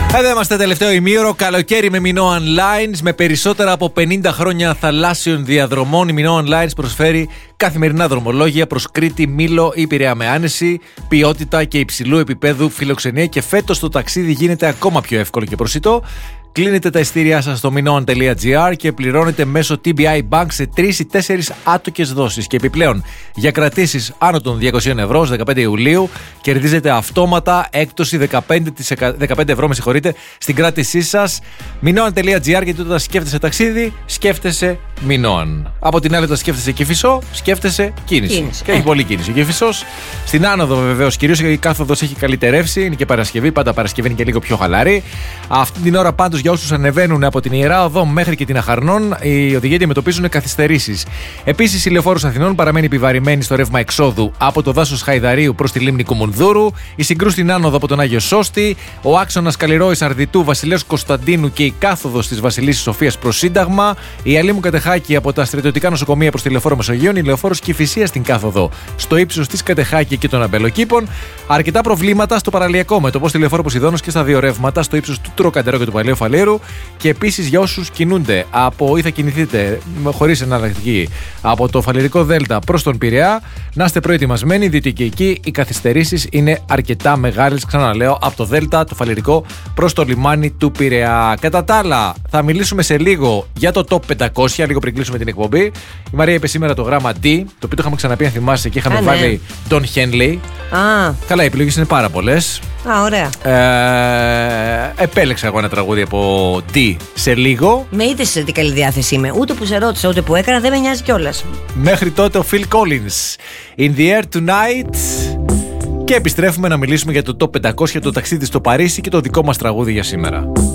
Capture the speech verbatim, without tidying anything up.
Εδώ είμαστε τελευταίο ημίωρο, καλοκαίρι με Minoan Lines. Με περισσότερα από πενήντα χρόνια θαλάσσιων διαδρομών, η Minoan Lines προσφέρει καθημερινά δρομολόγια προς Κρήτη, Μήλο ή Πειραιά με άνεση, ποιότητα και υψηλού επίπεδου φιλοξενία. Και φέτος το ταξίδι γίνεται ακόμα πιο εύκολο και προσιτό. Κλείνετε τα εισιτήριά σας στο minoan τελεία gr και πληρώνετε μέσω τι μπι άι Bank σε τρεις ή τέσσερις άτοκες δόσεις. Και επιπλέον, για κρατήσεις άνω των διακόσια ευρώ, στις δεκαπέντε Ιουλίου, κερδίζετε αυτόματα έκπτωση δεκαπέντε ευρώ με συγχωρείτε, στην κράτησή σας. minoan τελεία gr, γιατί όταν σκέφτεσαι ταξίδι, σκέφτεσαι Minoan. Από την άλλη, όταν σκέφτεσαι Κηφισό, σκέφτεσαι κίνηση. κίνηση. Και έχει πολλή κίνηση. Ο Κηφισός στην άνοδο βεβαίως, κυρίως η κάθοδος έχει καλυτερεύσει, είναι και Παρασκευή, πάντα Παρασκευή είναι και λίγο πιο χαλαρή. Αυτή την ώρα πάντως, για όσους ανεβαίνουν από την Ιερά Οδό μέχρι και την Αχαρνών, οι οδηγοί αντιμετωπίζουν καθυστερήσεις. Επίσης, η Λεωφόρος Αθηνών παραμένει επιβαρημένη στο ρεύμα εξόδου από το δάσος Χαϊδαρίου προς τη λίμνη Κουμουνδούρου, η συγκρού στην άνοδο από τον Άγιο Σώστη, ο άξονας Καλλιρόης Αρδιτού Βασιλέως Κωνσταντίνου και η κάθοδος της Βασιλίσσης Σοφίας προς Σύνταγμα, η Αλήμου Κατεχάκη από τα στρατιωτικά νοσοκομεία προς τη Λεωφόρο Μεσογείων, η Λεωφόρος Κηφισίας στην κάθοδο στο ύψος της Κατεχάκη και των Αμπελοκήπων. Αρκετά προβλήματα στο παραλιακό μέτωπο, στη Λεωφόρο Ποσειδώνος και στα δύο ρεύματα στο ύψος του Τροκαντερό και του Παλαιού Φαλήρου. Και επίσης για όσους κινούνται από ή θα κινηθείτε χωρίς εναλλακτική από το Φαληρικό Δέλτα προς τον Πειραιά, να είστε προετοιμασμένοι, διότι και εκεί οι καθυστερήσεις είναι αρκετά μεγάλες. Ξαναλέω, από το Δέλτα, το Φαληρικό προς το λιμάνι του Πειραιά. Κατά τα άλλα, θα μιλήσουμε σε λίγο για το Top πεντακόσια, λίγο πριν κλείσουμε την εκπομπή. Η Μαρία είπε σήμερα το γράμμα D, το οποίο το είχαμε ξαναπεί, αν θυμάσαι, και είχαμε Α, βάλει ναι. Don Henley. Α. Καλά, οι επιλογές είναι πάρα πολλές. Α, ωραία. Ε, επέλεξα εγώ ένα τραγούδι από D σε λίγο. Με είδες σε τι καλή διάθεση είμαι. Ούτε που σε ρώτησα, ούτε που έκανα, δεν με νοιάζει κιόλας. Μέχρι τότε ο Phil Collins, In the Air Tonight. Και επιστρέφουμε να μιλήσουμε για το Top πεντακόσια, το ταξίδι στο Παρίσι και το δικό μας τραγούδι για σήμερα.